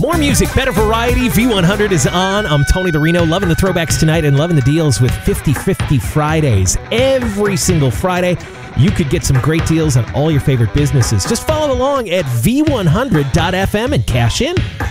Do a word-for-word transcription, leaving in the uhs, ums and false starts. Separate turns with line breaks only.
More music, better variety. V one hundred is on. I'm Tony the Reno, loving the throwbacks tonight and loving the deals with fifty fifty Fridays. Every single Friday, you could get some great deals on all your favorite businesses. Just follow along at v one hundred dot f m and cash in.